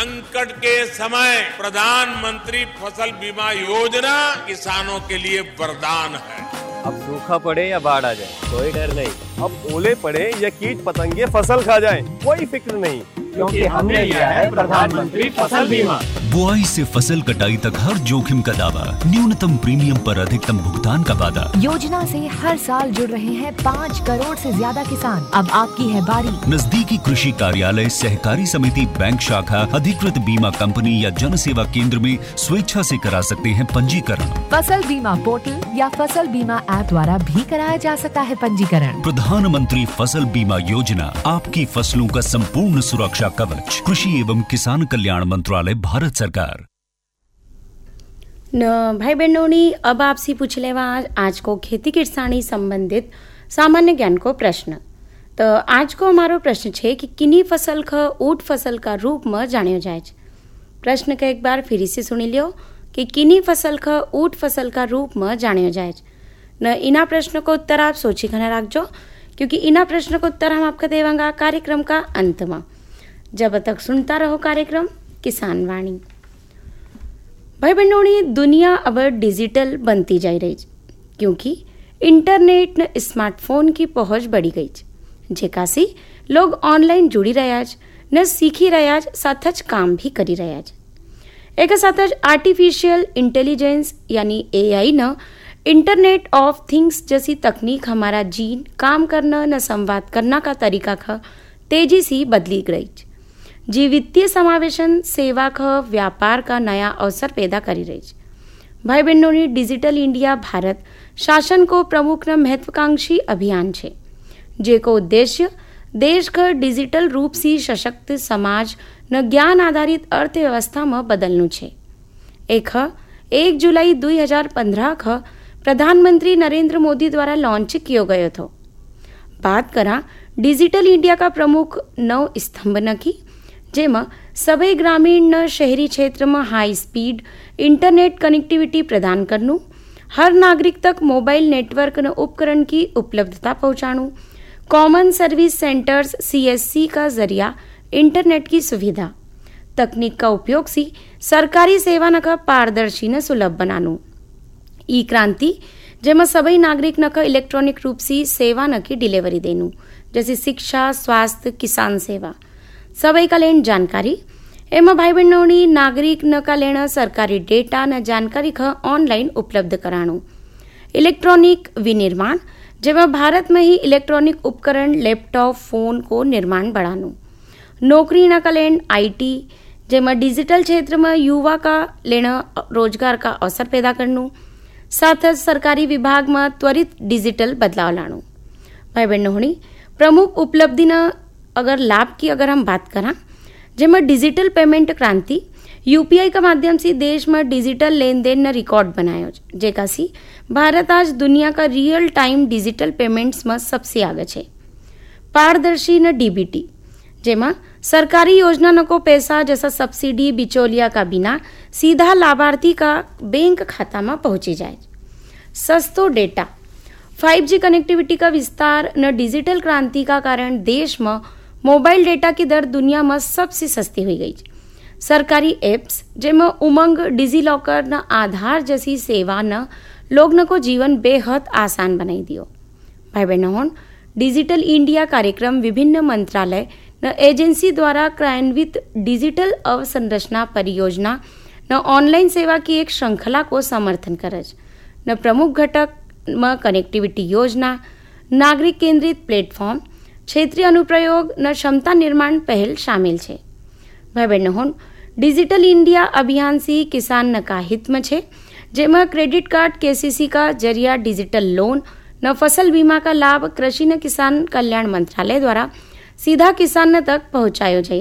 संकट के समय प्रधानमंत्री फसल बीमा योजना किसानों के लिए वरदान है। अब सूखा पड़े या बाढ़ आ जाए कोई डर नहीं। अब ओले पड़े या कीट पतंगे फसल खा जाए कोई फिक्र नहीं, क्योंकि हमने लिया है प्रधानमंत्री फसल बीमा। बुआई से फसल कटाई तक हर जोखिम का दावा, न्यूनतम प्रीमियम पर अधिकतम भुगतान का वादा। योजना से हर साल जुड़ रहे हैं 5 करोड़ से ज्यादा किसान। अब आपकी है बारी। नजदीकी कृषि कार्यालय, सहकारी समिति, बैंक शाखा, अधिकृत बीमा कंपनी या जन सेवा केंद्र में स्वेच्छा से करा सकते हैं पंजीकरण। फसल बीमा पोर्टल या फसल बीमा ऐप द्वारा भी कराया जा सकता है पंजीकरण। प्रधानमंत्री फसल बीमा योजना, आपकी फसलों का संपूर्ण सुरक्षा कवच। कृषि एवं किसान कल्याण मंत्रालय, भारत सरकार। भाई बहनों, अब आपसे पूछ लेवा आज को खेती किसानी संबंधित सामान्य ज्ञान को प्रश्न। तो आज को हमारो प्रश्न है कि किनी फसल का ऊट फसल का रूप में जानियो जाए। प्रश्न का एक बार फिर से सुनी लियो कि किनी फसल का ऊट फसल का रूप में जानियो जाए। न इना प्रश्न को उत्तर आप सोची खाना रखजो, क्योंकि इना प्रश्न को उत्तर हम आपका देवांगा कार्यक्रम का अंत में। जब तक सुनता रहो कार्यक्रम किसान वाणी। भाई बहनों, दुनिया अब डिजिटल बनती जा रही, क्योंकि इंटरनेट न स्मार्टफोन की पहुंच बढ़ी गई, जेका से लोग ऑनलाइन जुड़ी रहा न सीखी रहा, साथ काम भी करी रहा। एक साथ आर्टिफिशियल इंटेलिजेंस यानी AI न इंटरनेट ऑफ थिंग्स जैसी तकनीक हमारा जीन काम करना न संवाद करना का तरीका का तेजी से बदली गई, जी वित्तीय समावेशन सेवा का व्यापार का नया अवसर पैदा करी रही। भाई बहनों, डिजिटल इंडिया भारत शासन को प्रमुख न महत्वाकांक्षी अभियान है, जेको उद्देश्य देश का डिजिटल रूप से सशक्त समाज न ज्ञान आधारित अर्थव्यवस्था में बदलनु है। 1 जुलाई 2015 का प्रधानमंत्री नरेंद्र मोदी द्वारा लॉन्च किया गया था। बात करा डिजिटल इंडिया का प्रमुख 9 स्तंभ न की, जेमा सभी ग्रामीण न शहरी क्षेत्र में हाई स्पीड इंटरनेट कनेक्टिविटी प्रदान करनू, हर नागरिक तक मोबाइल नेटवर्क न उपकरण की उपलब्धता पहुंचाणु, कॉमन सर्विस सेंटर्स CSC का जरिया इंटरनेट की सुविधा, तकनीक का उपयोग से सरकारी सेवा न का पारदर्शी न सुलभ बनानू। ई क्रांति जेमा सभी नागरिक न का इलेक्ट्रॉनिक रूप से सेवा न की डिलीवरी देनू, जैसे शिक्षा, स्वास्थ्य, किसान सेवा, सभी का लेन जानकारी। एमा भाई बहनों, नागरिक न का लेना सरकारी डेटा न जानकारी का ऑनलाइन उपलब्ध कराणु। इलेक्ट्रॉनिक विनिर्माण, जेमा भारत में ही इलेक्ट्रॉनिक उपकरण, लैपटॉप, फोन को निर्माण बढ़ानु। नौकरी न का लेन IT, जेमा डिजिटल क्षेत्र में युवा का लेना रोजगार का अवसर पैदा करनु। साथ सरकारी विभाग में त्वरित डिजिटल बदलाव लाणु। भाई बहनों, प्रमुख उपलब्धि न अगर लाभ की अगर हम बात करा, जेमा डिजिटल पेमेंट क्रांति, UPI का माध्यम से देश में डिजिटल लेन देन न रिकॉर्ड बनायो, जेका सी भारत आज दुनिया का रियल टाइम डिजिटल पेमेंट्स में सबसे आगे है। पारदर्शी न DBT, जेमा सरकारी योजना न को पैसा जैसा सब्सिडी बिचौलिया का बिना सीधा लाभार्थी का बैंक खाता में पहुंची जाए। सस्तो डेटा, 5G कनेक्टिविटी का विस्तार न डिजिटल क्रांति का कारण देश में मोबाइल डेटा की दर दुनिया में सबसे सस्ती हुई गई। सरकारी एप्स जेमा उमंग, डिजी लॉकर न आधार जैसी सेवा न लोग न को जीवन बेहद आसान बनाई दियो। भाई बहनों, डिजिटल इंडिया कार्यक्रम विभिन्न मंत्रालय न एजेंसी द्वारा क्रियान्वित डिजिटल अवसंरचना परियोजना न ऑनलाइन सेवा की एक श्रृंखला को समर्थन करज। न प्रमुख घटक में कनेक्टिविटी योजना, नागरिक केंद्रित प्लेटफॉर्म, क्षेत्रीय अनुप्रयोग न क्षमता निर्माण पहल शामिल है। भाई बहनों, डिजिटल इंडिया अभियान से किसान न का हित में है, जेमा क्रेडिट कार्ड KCC का जरिया डिजिटल लोन न फसल बीमा का लाभ कृषि न किसान कल्याण मंत्रालय द्वारा सीधा किसान तक पहुंचायो जाए।